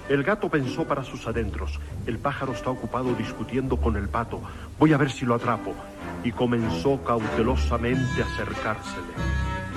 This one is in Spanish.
El gato pensó para sus adentros: el pájaro está ocupado discutiendo con el pato. Voy a ver si lo atrapo. Y comenzó cautelosamente a acercársele.